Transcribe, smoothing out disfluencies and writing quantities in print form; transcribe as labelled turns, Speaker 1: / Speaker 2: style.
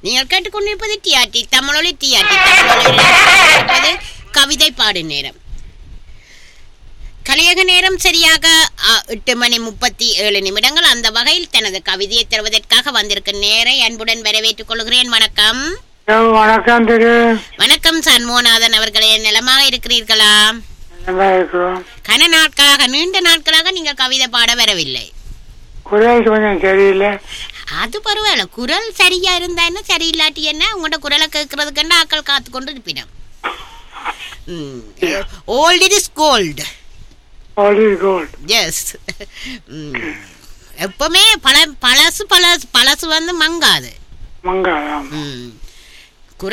Speaker 1: நீங்கள் கேட்டுக்கொண்டிருப்பது டிஆர்டி தமிழொலி. டிஆர்டி தமிழொலி கவிதை பாடு நேரம். கலியக நேரம் சரியாக 8:37. அந்த வகையில் தனது கவிதையை தருவதற்காக வந்திருக்கும் நேரை அன்புடன் வரவேற்றுக் கொள்கிறேன். வணக்கம்.
Speaker 2: வணக்கம் திரு.
Speaker 1: வணக்கம் சண்முகநாதன் அவர்களே, நலமாக இருக்கிறீர்களா? நீண்ட நாட்களாக நீங்கள் கவிதை பாட வரவில்லை.
Speaker 2: குரல் கொஞ்சம் சரியில்லை.
Speaker 1: அது பரவாயில்ல, குரல் சரியா இருந்தா என்ன, சரியில்லாட்டி என்ன, உங்களோட குரலை கேட்கறதுக்கு ஆக்கள் காத்து கொண்டு இருப்பினோம். Old is gold. Yes. எப்பவுமே பழசு வந்து மங்காது.